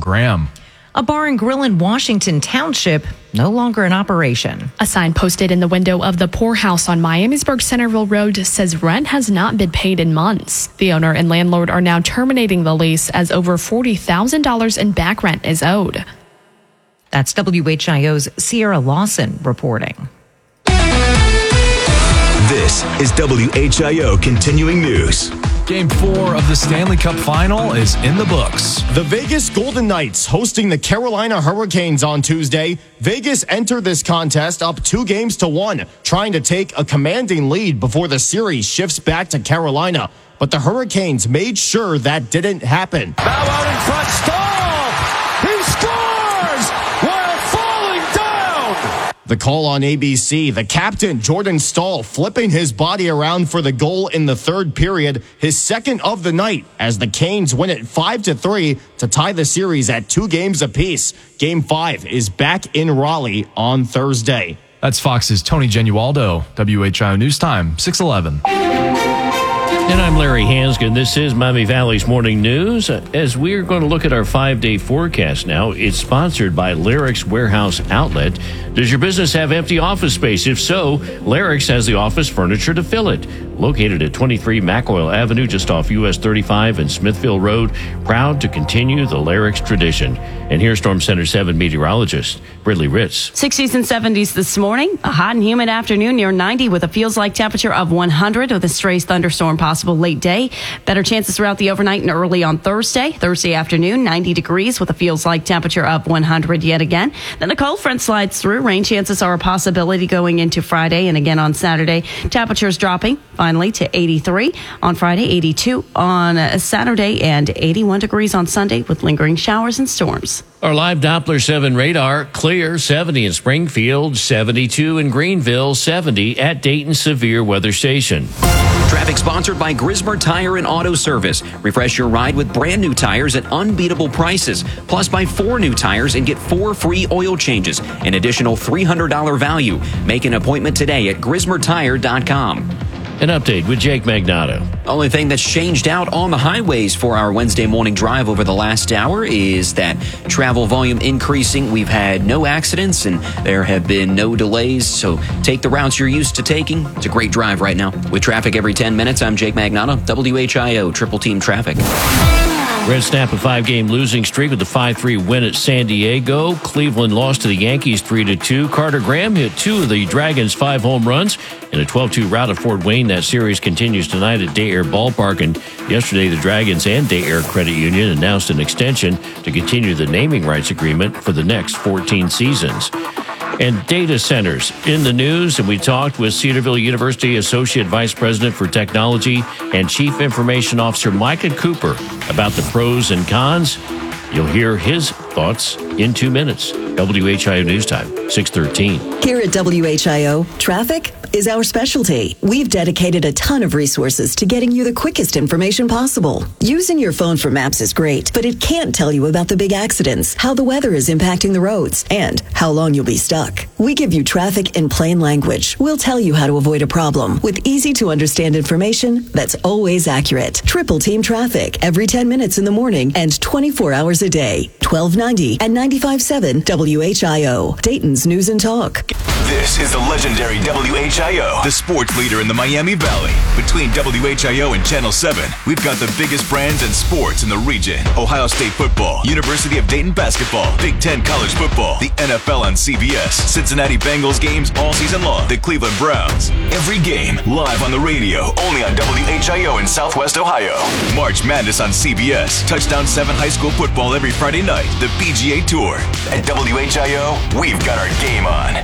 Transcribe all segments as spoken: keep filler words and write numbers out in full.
Graham. A bar and grill in Washington Township no longer in operation. A sign posted in the window of the Poorhouse on Miamisburg Centerville Road says rent has not been paid in months. The owner and landlord are now terminating the lease as over forty thousand dollars in back rent is owed. That's W H I O's Sierra Lawson reporting. This is W H I O Continuing News. Game four of the Stanley Cup Final is in the books. The Vegas Golden Knights hosting the Carolina Hurricanes on Tuesday. Vegas entered this contest up two games to one, trying to take a commanding lead before the series shifts back to Carolina. But the Hurricanes made sure that didn't happen. Bow out in front, Stahl! He scores while falling down! The call on A B C, the captain, Jordan Stahl, flipping his body around for the goal in the third period, his second of the night, as the Canes win it five to three to tie the series at two games apiece. Game five is back in Raleigh on Thursday. That's Fox's Tony Genualdo. W H I O News Time, six eleven. And I'm Larry Hanskin. This is Miami Valley's Morning News. As we're going to look at our five-day forecast now, it's sponsored by Larrick's Warehouse Outlet. Does your business have empty office space? If so, Larrick's has the office furniture to fill it. Located at twenty-three McOil Avenue, just off U S thirty-five and Smithfield Road, proud to continue the Larrick's tradition. And here's Storm Center seven meteorologist Brittany Ritz. sixties and seventies this morning. A hot and humid afternoon near ninety with a feels-like temperature of one hundred with a stray thunderstorm possible late day. Better chances throughout the overnight and early on Thursday. Thursday afternoon, ninety degrees with a feels-like temperature of one hundred yet again. Then a cold front slides through. Rain chances are a possibility going into Friday and again on Saturday. Temperatures dropping finally to eighty-three on Friday, eighty-two on Saturday, and eighty-one degrees on Sunday with lingering showers and storms. Our live Doppler seven radar, clear, seventy in Springfield, seventy-two in Greenville, seventy at Dayton Severe Weather Station. Traffic sponsored by Grismer Tire and Auto Service. Refresh your ride with brand new tires at unbeatable prices. Plus, buy four new tires and get four free oil changes. An additional three hundred dollars value. Make an appointment today at grismer tire dot com. An update with Jake Magnato. Only thing that's changed out on the highways for our Wednesday morning drive over the last hour is that travel volume increasing. We've had no accidents and there have been no delays, so take the routes you're used to taking. It's a great drive right now. With traffic every ten minutes, I'm Jake Magnato, W H I O Triple Team Traffic. Reds snap a five-game losing streak with a five three win at San Diego. Cleveland lost to the Yankees three to two. Carter Graham hit two of the Dragons' five home runs in a twelve two rout at Fort Wayne. That series continues tonight at Day Air Ballpark. And yesterday, the Dragons and Day Air Credit Union announced an extension to continue the naming rights agreement for the next fourteen seasons. And data centers in the news, and we talked with Cedarville University Associate Vice President for Technology and Chief Information Officer Micah Cooper about the pros and cons. You'll hear his thoughts in two minutes. W H I O News Time, six thirteen. Here at W H I O, traffic is our specialty. We've dedicated a ton of resources to getting you the quickest information possible. Using your phone for maps is great, but it can't tell you about the big accidents, how the weather is impacting the roads, and how long you'll be stuck. We give you traffic in plain language. We'll tell you how to avoid a problem with easy-to-understand information that's always accurate. Triple Team Traffic every ten minutes in the morning and twenty-four hours a day. twelve ninety and ninety-five point seven W H I O, Dayton's News and Talk. This is the legendary W H I O, the sports leader in the Miami Valley. Between W H I O and Channel seven, we've got the biggest brands and sports in the region. Ohio State football, University of Dayton basketball, Big Ten college football, the N F L on C B S, Cincinnati Bengals games all season long, the Cleveland Browns. Every game live on the radio, only on W H I O in Southwest Ohio. March Madness on C B S, Touchdown seven high school football every Friday night, the P G A Tour. At W H I O, we've got our game on.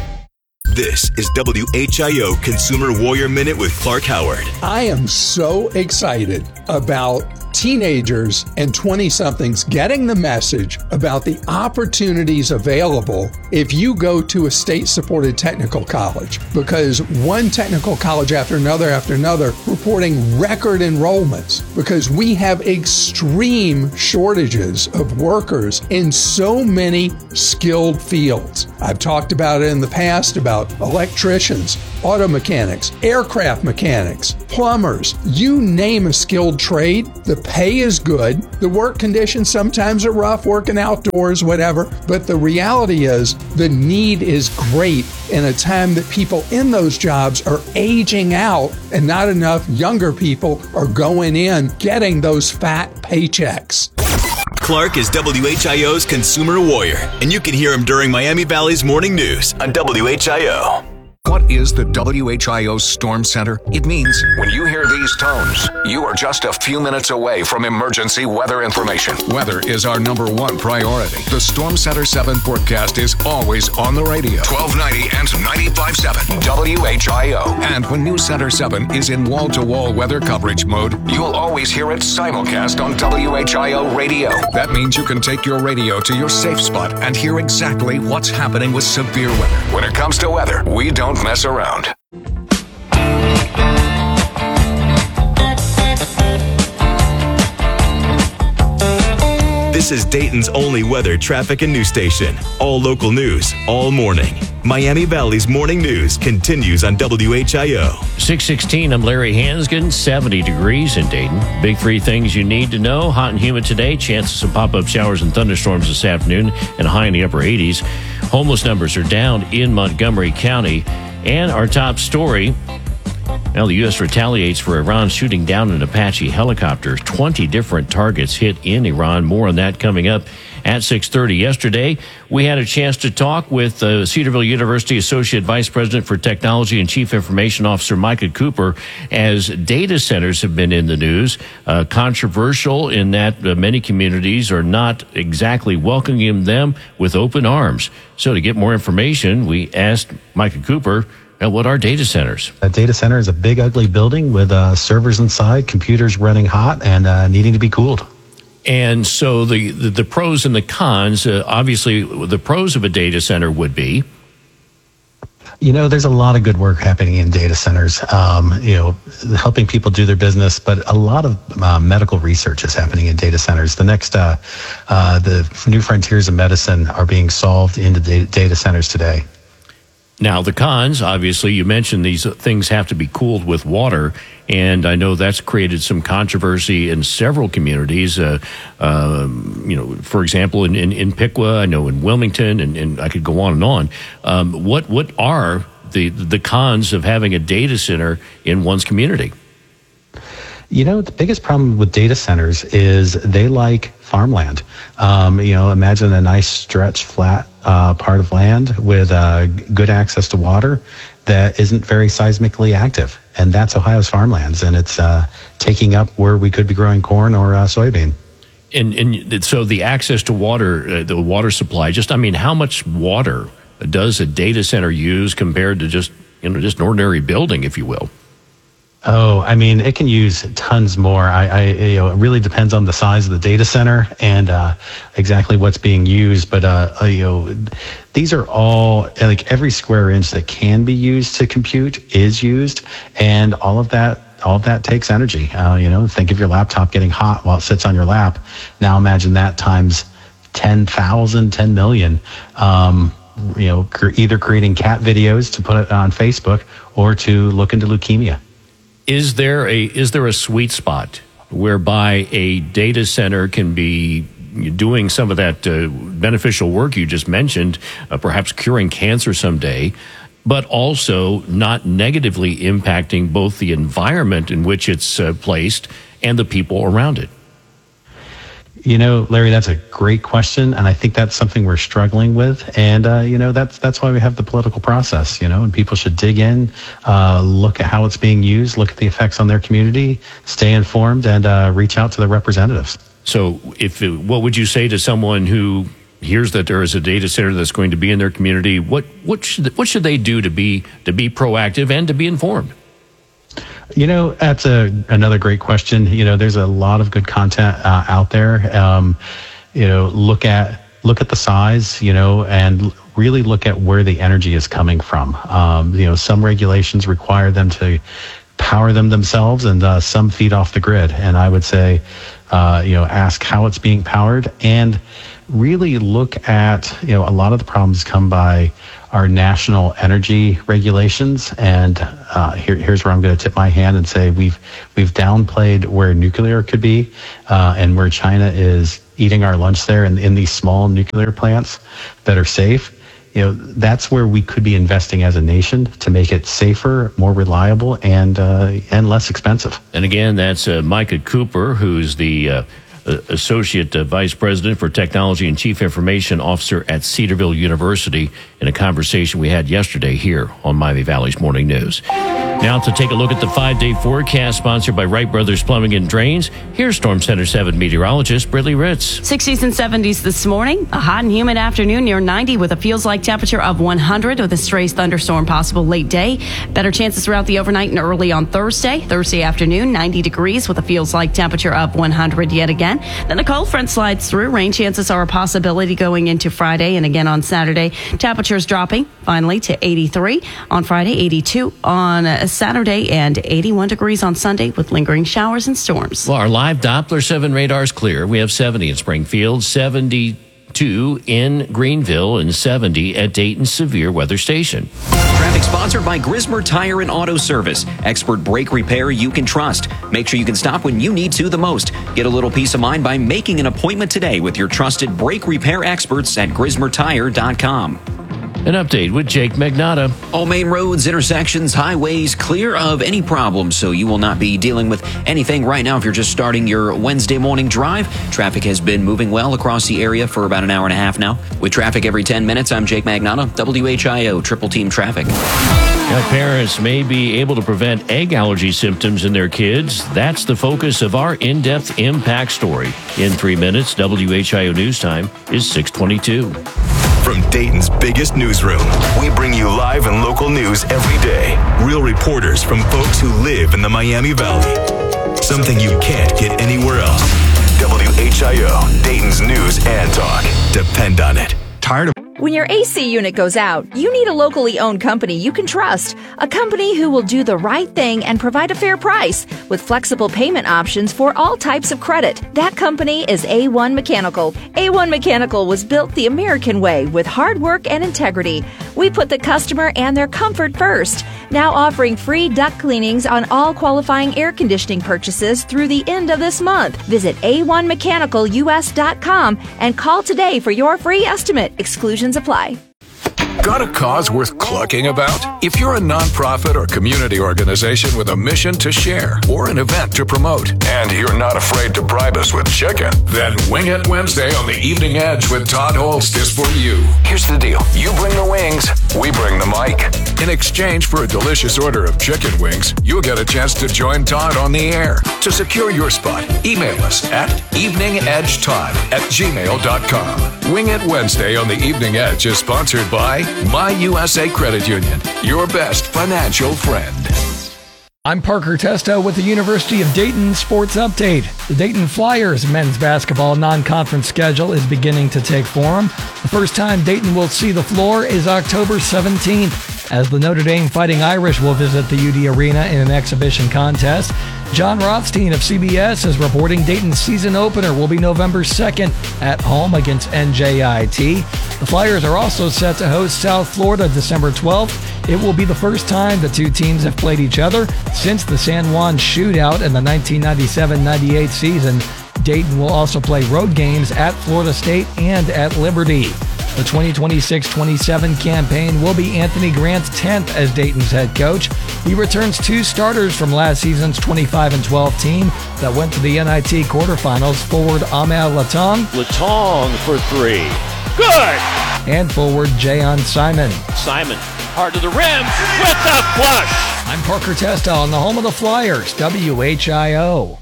This is W H I O Consumer Warrior Minute with Clark Howard. I am so excited about teenagers and twenty-somethings getting the message about the opportunities available if you go to a state-supported technical college, because one technical college after another after another reporting record enrollments because we have extreme shortages of workers in so many skilled fields. I've talked about it in the past about about electricians, auto mechanics, aircraft mechanics, plumbers, you name a skilled trade. The pay is good. The work conditions sometimes are rough, working outdoors, whatever. But the reality is the need is great in a time that people in those jobs are aging out and not enough younger people are going in getting those fat paychecks. Clark is W H I O's consumer warrior, and you can hear him during Miami Valley's morning news on W H I O. What is the W H I O Storm Center? It means when you hear these tones, you are just a few minutes away from emergency weather information. Weather is our number one priority. The Storm Center seven forecast is always on the radio. twelve ninety and ninety-five point seven W H I O. And when News Center seven is in wall-to-wall weather coverage mode, you'll always hear it simulcast on W H I O radio. That means you can take your radio to your safe spot and hear exactly what's happening with severe weather. When it comes to weather, we don't mess around. This is Dayton's only weather, traffic, and news station. All local news, all morning. Miami Valley's morning news continues on W H I O. six sixteen, I'm Larry Hansgen, seventy degrees in Dayton. Big three things you need to know. Hot and humid today. Chances of pop-up showers and thunderstorms this afternoon and a high in the upper eighties. Homeless numbers are down in Montgomery County. And our top story, now the U S retaliates for Iran shooting down an Apache helicopter. twenty different targets hit in Iran. More on that coming up at six thirty. Yesterday, we had a chance to talk with uh, Cedarville University Associate Vice President for Technology and Chief Information Officer Micah Cooper, as data centers have been in the news. Uh, controversial in that uh, many communities are not exactly welcoming them with open arms. So to get more information, we asked Micah Cooper, uh, what are data centers? A data center is a big, ugly building with uh, servers inside, computers running hot, and uh, needing to be cooled. And so the, the, the pros and the cons, uh, obviously the pros of a data center would be? You know, there's a lot of good work happening in data centers, um, you know, helping people do their business, but a lot of uh, medical research is happening in data centers. The next, uh, uh, the new frontiers of medicine are being solved in the data centers today. Now, the cons, obviously, you mentioned these things have to be cooled with water, and I know that's created some controversy in several communities. Uh, uh, you know, for example, in, in, in Piqua, I know in Wilmington, and, and I could go on and on. Um, what what are the the cons of having a data center in one's community? You know, the biggest problem with data centers is they like farmland. Um, you know, imagine a nice stretch, flat uh, part of land with uh, good access to water that isn't very seismically active. And that's Ohio's farmlands. And it's uh, taking up where we could be growing corn or uh, soybean. And, and so the access to water, uh, the water supply, just, I mean, how much water does a data center use compared to just, you know, just an ordinary building, if you will? Oh, I mean, it can use tons more. I, I, you know, it really depends on the size of the data center and uh, exactly what's being used. But uh, you know, these are all, like, every square inch that can be used to compute is used, and all of that, all of that takes energy. Uh, you know, think of your laptop getting hot while it sits on your lap. Now imagine that times ten thousand, ten million. Um, you know, cr- either creating cat videos to put it on Facebook or to look into leukemia. Is there a is there a sweet spot whereby a data center can be doing some of that uh, beneficial work you just mentioned, uh, perhaps curing cancer someday, but also not negatively impacting both the environment in which it's uh, placed and the people around it? You know, Larry, that's a great question, and I think that's something we're struggling with. And uh, you know, that's that's why we have the political process. You know, and people should dig in, uh, look at how it's being used, look at the effects on their community, stay informed, and uh, reach out to the representatives. So, if it, what would you say to someone who hears that there is a data center that's going to be in their community? What what should what should they do to be to be proactive and to be informed? You know, that's a another great question. You know, there's a lot of good content uh, out there. Um, you know, look at look at the size, you know, and really look at where the energy is coming from. Um, you know, some regulations require them to power them themselves, and uh, some feed off the grid. And I would say, uh, you know, ask how it's being powered, and really look at, you know, a lot of the problems come by our national energy regulations. And uh, here, here's where I'm going to tip my hand and say we've we've downplayed where nuclear could be uh, and where China is eating our lunch there in, in these small nuclear plants that are safe. You know, that's where we could be investing as a nation to make it safer, more reliable, and uh, and less expensive. And again, that's uh, Micah Cooper, who's the uh, Associate uh, Vice President for Technology and Chief Information Officer at Cedarville University, in a conversation we had yesterday here on Miami Valley's Morning News. Now to take a look at the five-day forecast sponsored by Wright Brothers Plumbing and Drains. Here's Storm Center seven meteorologist Brittany Ritz. sixties and seventies this morning. A hot and humid afternoon near ninety with a feels-like temperature of one hundred with a stray thunderstorm possible late day. Better chances throughout the overnight and early on Thursday. Thursday afternoon, ninety degrees with a feels-like temperature of one hundred yet again. Then a cold front slides through. Rain chances are a possibility going into Friday and again on Saturday. Temperatures dropping finally to eighty-three on Friday, eighty-two on uh, Saturday, and eighty-one degrees on Sunday with lingering showers and storms. Well, our live Doppler seven radar is clear. We have seventy in Springfield, seventy-two in Greenville, and seventy at Dayton's Severe Weather Station. Traffic sponsored by Grismer Tire and Auto Service. Expert brake repair you can trust. Make sure you can stop when you need to the most. Get a little peace of mind by making an appointment today with your trusted brake repair experts at grismer tire dot com. An update with Jake Magnata. All main roads, intersections, highways clear of any problems, so you will not be dealing with anything right now if you're just starting your Wednesday morning drive. Traffic has been moving well across the area for about an hour and a half now. With traffic every ten minutes, I'm Jake Magnata, W H I O Triple Team Traffic. Now, parents may be able to prevent egg allergy symptoms in their kids. That's the focus of our in-depth impact story. In three minutes, W H I O News Time is six twenty-two. From Dayton's biggest newsroom, we bring you live and local news every day. Real reporters from folks who live in the Miami Valley. Something you can't get anywhere else. W H I O, Dayton's news and talk. Depend on it. Tired of... When your A C unit goes out, you need a locally owned company you can trust. A company who will do the right thing and provide a fair price with flexible payment options for all types of credit. That company is A one Mechanical. A one Mechanical was built the American way with hard work and integrity. We put the customer and their comfort first. Now offering free duct cleanings on all qualifying air conditioning purchases through the end of this month. Visit A one mechanical U S dot com and call today for your free estimate. Exclusions apply. Got a cause worth clucking about? If you're a nonprofit or community organization with a mission to share or an event to promote, and you're not afraid to bribe us with chicken, then Wing It Wednesday on the Evening Edge with Todd Holst is for you. Here's the deal. You bring the wings, we bring the mic. In exchange for a delicious order of chicken wings, you'll get a chance to join Todd on the air. To secure your spot, email us at eveningedgetodd at gmail dot com. Wing It Wednesday on the Evening Edge is sponsored by My U S A Credit Union, your best financial friend. I'm Parker Testo with the University of Dayton Sports Update. The Dayton Flyers men's basketball non-conference schedule is beginning to take form. The first time Dayton will see the floor is October seventeenth, as the Notre Dame Fighting Irish will visit the U D Arena in an exhibition contest. John Rothstein of C B S is reporting Dayton's season opener will be November second at home against N J I T. The Flyers are also set to host South Florida December twelfth. It will be the first time the two teams have played each other since the San Juan shootout in the nineteen ninety-seven ninety-eight season. Dayton will also play road games at Florida State and at Liberty. The twenty twenty-six twenty-seven campaign will be Anthony Grant's tenth as Dayton's head coach. He returns two starters from last season's twenty-five and twelve team that went to the N I T quarterfinals. Forward Ahmed Latong. Latong for three. Good! And forward Jayon Simon. Simon, hard to the rim with the flush. I'm Parker Testa on the home of the Flyers, W H I O.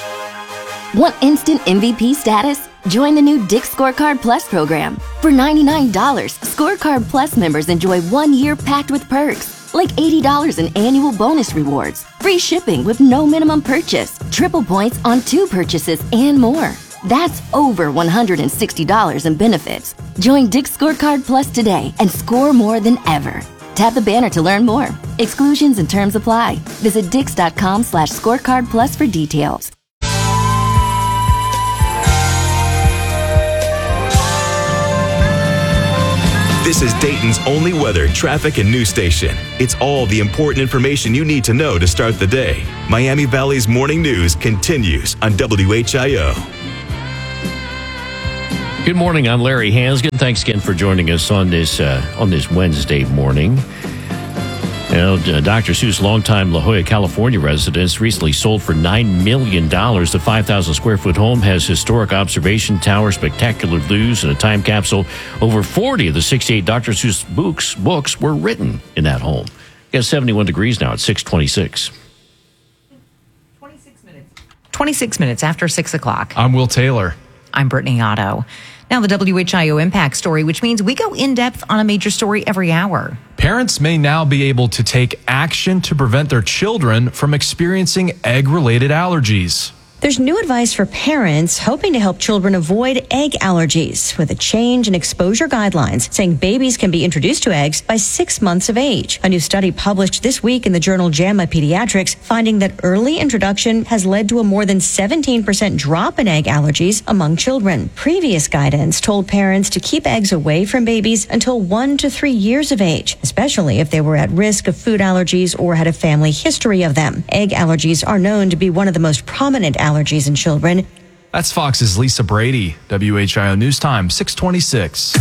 Want instant M V P status? Join the new Dick's Scorecard Plus program. For ninety-nine dollars, Scorecard Plus members enjoy one year packed with perks, like eighty dollars in annual bonus rewards, free shipping with no minimum purchase, triple points on two purchases, and more. That's over one hundred sixty dollars in benefits. Join Dick's Scorecard Plus today and score more than ever. Tap the banner to learn more. Exclusions and terms apply. Visit dix.com slash scorecard plus for details. This is Dayton's only weather, traffic, and news station. It's all the important information you need to know to start the day. Miami Valley's morning news continues on W H I O. Good morning. I'm Larry Hansgen. Thanks again for joining us on this uh, on this Wednesday morning. You know, Doctor Seuss' longtime La Jolla, California residence recently sold for nine million dollars. The five thousand square foot home has historic observation tower, spectacular views, and a time capsule. Over forty of the sixty-eight Doctor Seuss books, books were written in that home. It's seventy-one degrees now at six twenty-six. twenty-six minutes after six o'clock. I'm Will Taylor. I'm Brittany Otto. Now the W H I O Impact Story, which means we go in-depth on a major story every hour. Parents may now be able to take action to prevent their children from experiencing egg-related allergies. There's new advice for parents hoping to help children avoid egg allergies with a change in exposure guidelines saying babies can be introduced to eggs by six months of age. A new study published this week in the journal JAMA Pediatrics finding that early introduction has led to a more than seventeen percent drop in egg allergies among children. Previous guidance told parents to keep eggs away from babies until one to three years of age, especially if they were at risk of food allergies or had a family history of them. Egg allergies are known to be one of the most prominent allergies allergies in children. That's Fox's Lisa Brady. W H I O News Time, six twenty-six.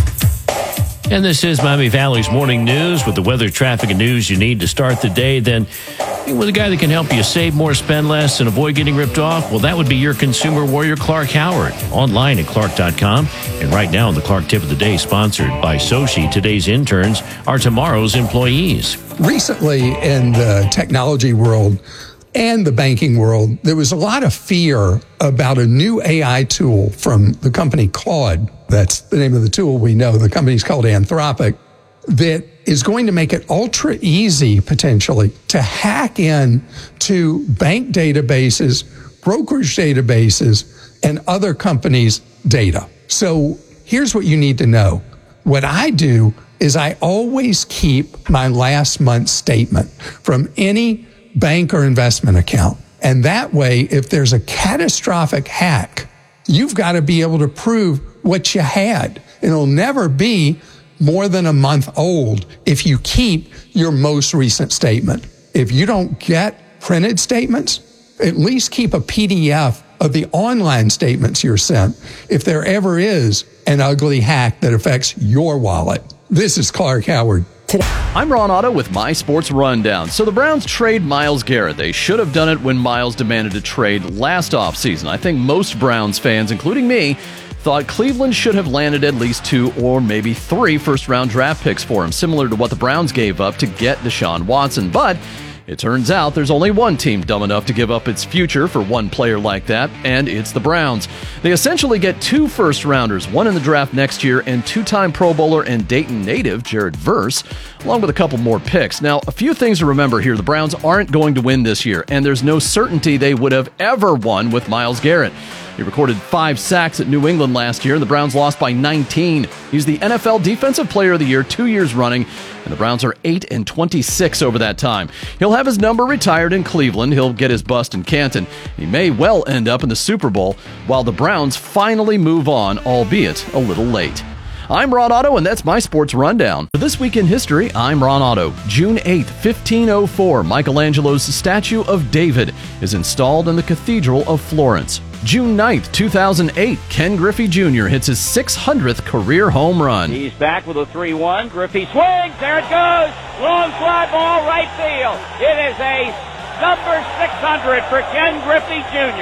And this is Miami Valley's morning news with the weather, traffic, and news you need to start the day. Then, with a guy that can help you save more, spend less, and avoid getting ripped off, well, that would be your consumer warrior, Clark Howard. Online at clark dot com. And right now, the Clark Tip of the Day, sponsored by Sochi. Today's interns are tomorrow's employees. Recently, in the technology world and the banking world, there was a lot of fear about a new A I tool from the company Claude. That's the name of the tool we know. The company's called Anthropic, that is going to make it ultra easy, potentially, to hack in to bank databases, brokerage databases, and other companies' data. So here's what you need to know. What I do is I always keep my last month's statement from any bank or investment account. And that way, if there's a catastrophic hack, you've got to be able to prove what you had. It'll never be more than a month old if you keep your most recent statement. If you don't get printed statements, at least keep a P D F of the online statements you're sent if there ever is an ugly hack that affects your wallet. This is Clark Howard. I'm Ron Otto with My Sports Rundown. So the Browns trade Myles Garrett. They should have done it when Myles demanded a trade last offseason. I think most Browns fans, including me, thought Cleveland should have landed at least two or maybe three first-round draft picks for him, similar to what the Browns gave up to get Deshaun Watson. But it turns out there's only one team dumb enough to give up its future for one player like that, and it's the Browns. They essentially get two first-rounders, one in the draft next year, and two-time Pro Bowler and Dayton native Jared Verse, along with a couple more picks. Now, a few things to remember here. The Browns aren't going to win this year, and there's no certainty they would have ever won with Myles Garrett. He recorded five sacks at New England last year, and the Browns lost by nineteen. He's the N F L Defensive Player of the Year two years running, and the Browns are eight and twenty-six over that time. He'll have his number retired in Cleveland. He'll get his bust in Canton. He may well end up in the Super Bowl while the Browns finally move on, albeit a little late. I'm Ron Otto, and that's my sports rundown. For this week in history, I'm Ron Otto. June eighth, fifteen oh four, Michelangelo's statue of David is installed in the Cathedral of Florence. June ninth, two thousand eight, Ken Griffey Junior hits his six hundredth career home run. He's back with a three one. Griffey swings. There it goes. Long fly ball, right field. It is a number six hundred for Ken Griffey Junior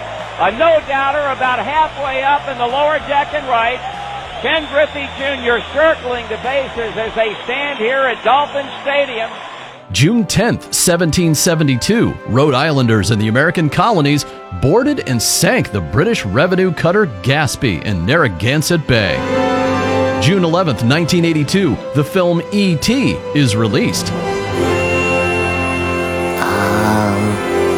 A no-doubter about halfway up in the lower deck and right. Ken Griffey Junior circling the bases as they stand here at Dolphin Stadium. June tenth, seventeen seventy-two, Rhode Islanders in the American colonies boarded and sank the British revenue cutter Gaspee in Narragansett Bay. June eleventh, nineteen eighty-two, the film E T is released. I'll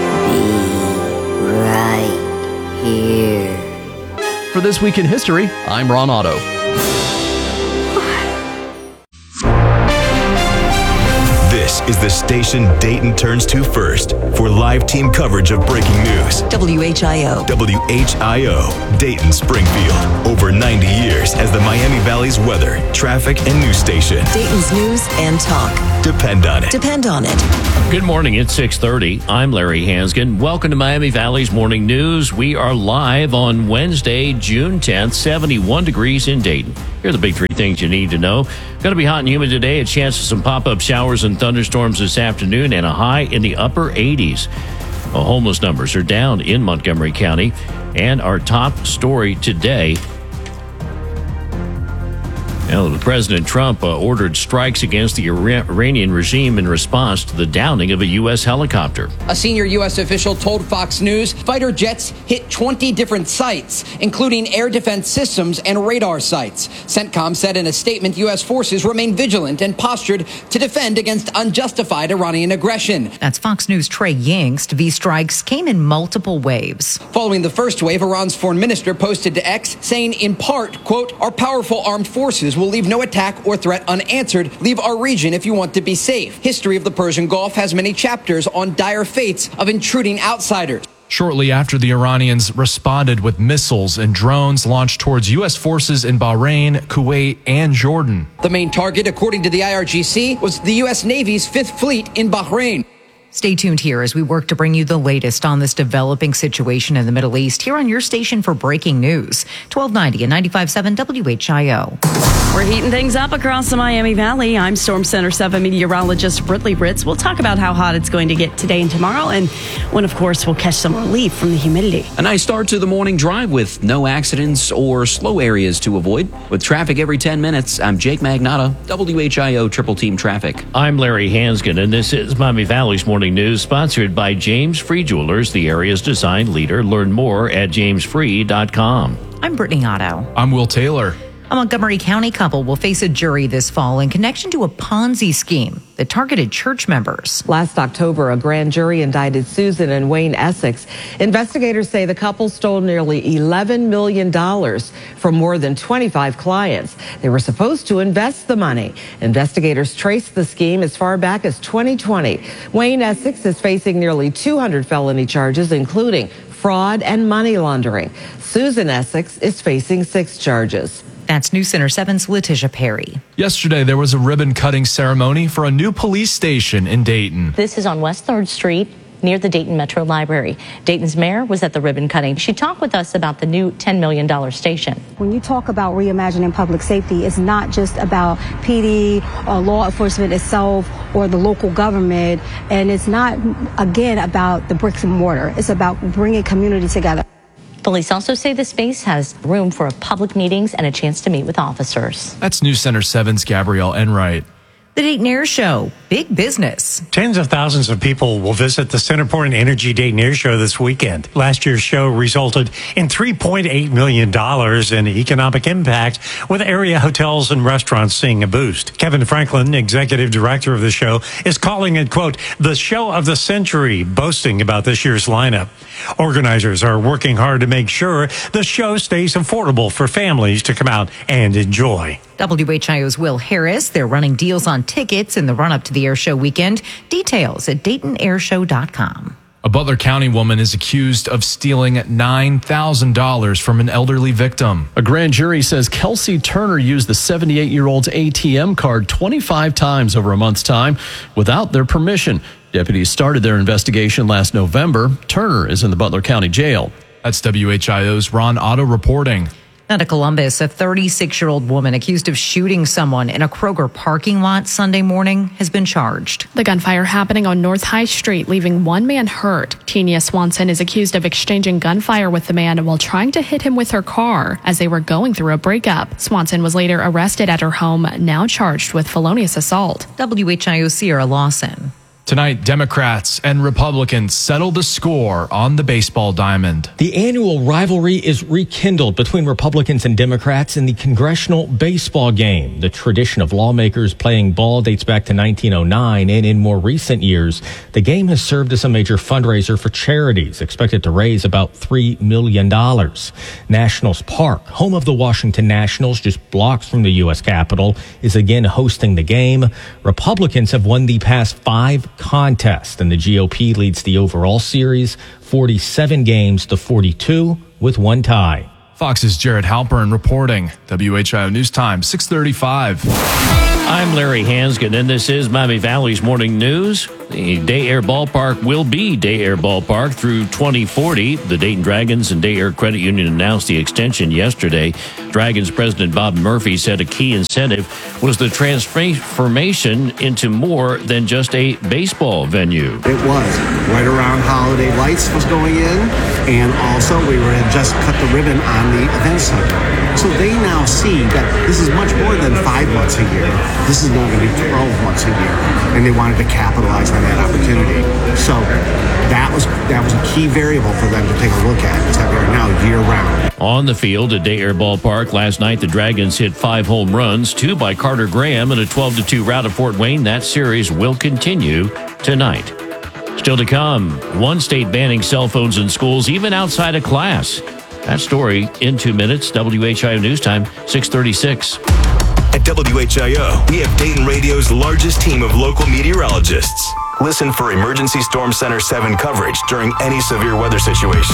be right here. For This Week in History, I'm Ron Otto. This is the station Dayton turns to first for live team coverage of breaking news. W H I O. W H I O, Dayton Springfield. Over ninety years as the Miami Valley's weather, traffic, and news station. Dayton's news and talk. Depend on it. Depend on it. Good morning. It's six thirty. I'm Larry Hansgen. Welcome to Miami Valley's Morning News. We are live on Wednesday, June tenth, seventy-one degrees in Dayton. Here are the big three things you need to know. Going to be hot and humid today. A chance of some pop-up showers and thunderstorms this afternoon, and a high in the upper eighties. Well, homeless numbers are down in Montgomery County. And our top story today, Now, President Trump uh, ordered strikes against the Iranian regime in response to the downing of a U S helicopter. A senior U S official told Fox News fighter jets hit twenty different sites, including air defense systems and radar sites. CENTCOM said in a statement U S forces remain vigilant and postured to defend against unjustified Iranian aggression. That's Fox News' Trey Yingst. These strikes came in multiple waves. Following the first wave, Iran's foreign minister posted to X saying in part, quote, "Our powerful armed forces will leave no attack or threat unanswered. Leave our region if you want to be safe." History of the Persian Gulf has many chapters on dire fates of intruding outsiders. Shortly after the Iranians responded with missiles and drones launched towards U S forces in Bahrain, Kuwait, and Jordan. The main target, according to the I R G C, was the U S Navy's Fifth Fleet in Bahrain. Stay tuned here as we work to bring you the latest on this developing situation in the Middle East here on your station for breaking news. twelve ninety and ninety-five point seven W H I O. We're heating things up across the Miami Valley. I'm Storm Center seven meteorologist Britley Ritz. We'll talk about how hot it's going to get today and tomorrow, and when, of course, we'll catch some relief from the humidity. A nice start to the morning drive with no accidents or slow areas to avoid. With traffic every ten minutes, I'm Jake Magnotta, W H I O Triple Team Traffic. I'm Larry Hansgen, and this is Miami Valley's Morning News, sponsored by James Free Jewelers, the area's design leader. Learn more at james free dot com. I'm Brittany Otto. I'm Will Taylor. A Montgomery County couple will face a jury this fall in connection to a Ponzi scheme that targeted church members. Last October, a grand jury indicted Susan and Wayne Essex. Investigators say the couple stole nearly eleven million dollars from more than twenty-five clients. They were supposed to invest the money. Investigators traced the scheme as far back as twenty twenty. Wayne Essex is facing nearly two hundred felony charges, including fraud and money laundering. Susan Essex is facing six charges. That's News Center seven's Letitia Perry. Yesterday, there was a ribbon-cutting ceremony for a new police station in Dayton. This is on West third Street, near the Dayton Metro Library. Dayton's mayor was at the ribbon cutting. She talked with us about the new ten million dollars station. When you talk about reimagining public safety, it's not just about P D or law enforcement itself or the local government. And it's not, again, about the bricks and mortar. It's about bringing community together. Police also say the space has room for public meetings and a chance to meet with officers. That's News Center seven's Gabrielle Enright. The Dayton Air Show, big business. Tens of thousands of people will visit the Centerport Energy Dayton Air Show this weekend. Last year's show resulted in three point eight million dollars in economic impact, with area hotels and restaurants seeing a boost. Kevin Franklin, executive director of the show, is calling it, quote, the show of the century, boasting about this year's lineup. Organizers are working hard to make sure the show stays affordable for families to come out and enjoy. W H I O's Will Harris, they're running deals on tickets in the run-up to the air show weekend. Details at dayton air show dot com. A Butler County woman is accused of stealing nine thousand dollars from an elderly victim. A grand jury says Kelsey Turner used the seventy-eight-year-old's A T M card twenty-five times over a month's time without their permission. Deputies started their investigation last November. Turner is in the Butler County Jail. That's W H I O's Ron Otto reporting. Now to Columbus, a thirty-six-year-old woman accused of shooting someone in a Kroger parking lot Sunday morning has been charged. The gunfire happening on North High Street, leaving one man hurt. Tenia Swanson is accused of exchanging gunfire with the man while trying to hit him with her car as they were going through a breakup. Swanson was later arrested at her home, now charged with felonious assault. W H I O Sierra Lawson. Tonight, Democrats and Republicans settle the score on the baseball diamond. The annual rivalry is rekindled between Republicans and Democrats in the congressional baseball game. The tradition of lawmakers playing ball dates back to nineteen oh nine, and in more recent years, the game has served as a major fundraiser for charities, expected to raise about three million dollars. Nationals Park, home of the Washington Nationals, just blocks from the U S Capitol, is again hosting the game. Republicans have won the past five contest, and the G O P leads the overall series forty-seven games to forty-two with one tie. Fox's Jared Halpern reporting. W H I O News Time, six thirty-five. I'm Larry Hansgen, and this is Miami Valley's Morning News. The Day Air Ballpark will be Day Air Ballpark through twenty forty. The Dayton Dragons and Day Air Credit Union announced the extension yesterday. Dragons President Bob Murphy said a key incentive was the transformation into more than just a baseball venue. It was. Right around holiday lights was going in, and also we were had just cut the ribbon on the event center. So they now see that this is much more than five months a year. This is now going to be twelve months a year, and they wanted to capitalize on that opportunity. So that was that was a key variable for them to take a look at. It's that they're now year-round. On the field at Day Air Ballpark last night, the Dragons hit five home runs, two by Carter Graham, and a twelve to two rout of Fort Wayne. That series will continue tonight. Still to come, one state banning cell phones in schools, even outside of class. That story in two minutes. W H I O News Time, six thirty-six. At W H I O, we have Dayton Radio's largest team of local meteorologists. Listen for Emergency Storm Center seven coverage during any severe weather situation.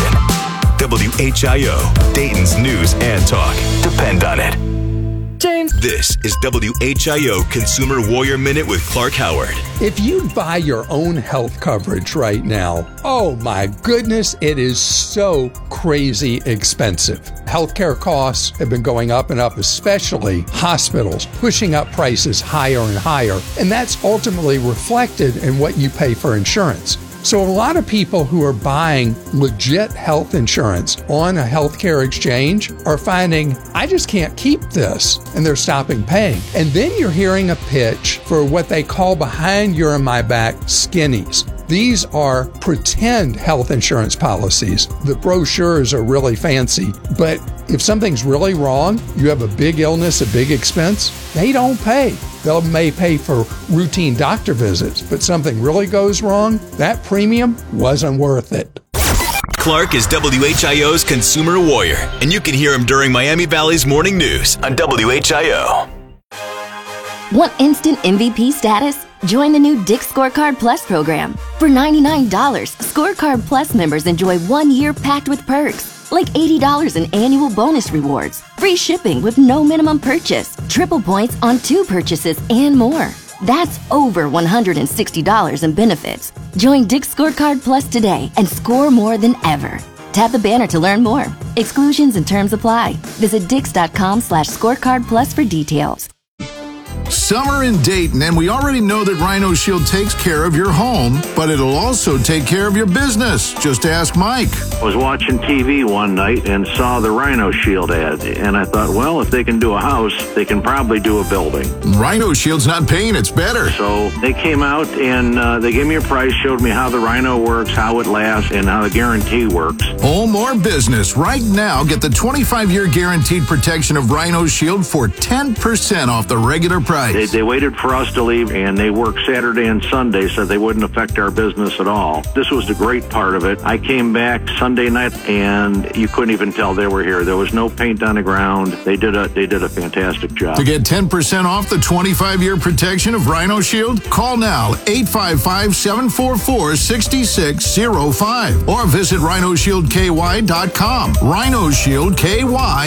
W H I O, Dayton's news and talk. Depend on it. James. This is W H I O Consumer Warrior Minute with Clark Howard. If you buy your own health coverage right now, oh my goodness, it is so crazy expensive. Healthcare costs have been going up and up, especially hospitals, pushing up prices higher and higher. And that's ultimately reflected in what you pay for insurance. So a lot of people who are buying legit health insurance on a healthcare exchange are finding, I just can't keep this, and they're stopping paying. And then you're hearing a pitch for what they call behind your and my back skinnies. These are pretend health insurance policies. The brochures are really fancy, but if something's really wrong, you have a big illness, a big expense, they don't pay. They may pay for routine doctor visits, but something really goes wrong, that premium wasn't worth it. Clark is W H I O's Consumer Warrior, and you can hear him during Miami Valley's Morning News on W H I O. Want instant M V P status? Join the new Dick's Scorecard Plus program. For ninety-nine dollars, Scorecard Plus members enjoy one year packed with perks, like eighty dollars in annual bonus rewards, free shipping with no minimum purchase, triple points on two purchases, and more. That's over one hundred sixty dollars in benefits. Join Dick's Scorecard Plus today and score more than ever. Tap the banner to learn more. Exclusions and terms apply. Visit dix.com slash scorecard plus for details. Summer in Dayton, and we already know that Rhino Shield takes care of your home, but it'll also take care of your business. Just ask Mike. I was watching T V one night and saw the Rhino Shield ad, and I thought, well, if they can do a house, they can probably do a building. Rhino Shield's not paint, it's better. So they came out and uh, they gave me a price, showed me how the Rhino works, how it lasts, and how the guarantee works. Home or business, right now, get the twenty-five year guaranteed protection of Rhino Shield for ten percent off the regular price. They, they waited for us to leave, and they worked Saturday and Sunday so they wouldn't affect our business at all. This was the great part of it. I came back Sunday night, and you couldn't even tell they were here. There was no paint on the ground. They did a they did a fantastic job. To get ten percent off the twenty-five year protection of Rhino Shield, call now eight five five, seven four four, six six zero five or visit rhino shield k y dot com. Rhino Shield K Y